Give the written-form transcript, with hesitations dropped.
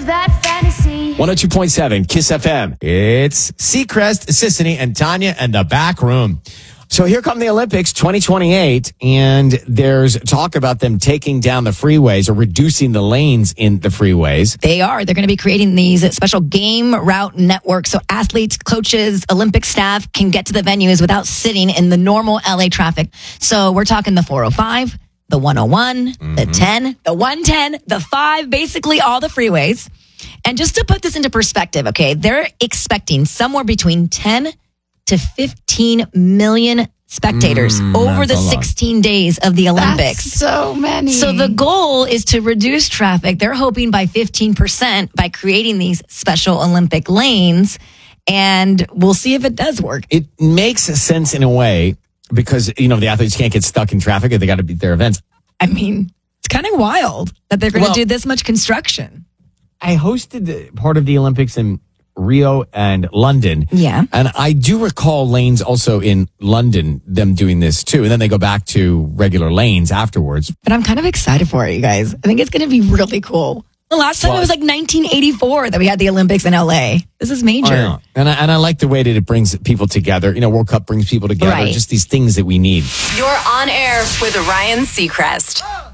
that fantasy? 102.7 Kiss FM. It's Seacrest, Sissany, and Tanya and the back room. So here come the Olympics 2028, and there's talk about them taking down the freeways or reducing the lanes in the freeways. They are. They're going to be creating these special game route networks so athletes, coaches, Olympic staff can get to the venues without sitting in the normal LA traffic. So we're talking the 405, the 101, the 10, the 110, the 5, basically all the freeways. And just to put this into perspective, okay, they're expecting somewhere between 10 to 15 million spectators over the 16 days of the Olympics. That's so many. So the goal is to reduce traffic. They're hoping by 15% by creating these special Olympic lanes. And we'll see if it does work. It makes sense in a way because, you know, the athletes can't get stuck in traffic if they got to beat their events. I mean, it's kind of wild that they're going to do this much construction. I hosted part of the Olympics in Rio and London. Yeah. And I do recall lanes also in London, them doing this too. And then they go back to regular lanes afterwards. But I'm kind of excited for it, you guys. I think it's going to be really cool. The last time it was like 1984 that we had the Olympics in LA. This is major. I know. And I like the way that it brings people together. You know, World Cup brings people together. Right. Just these things that we need. You're on air with Ryan Seacrest.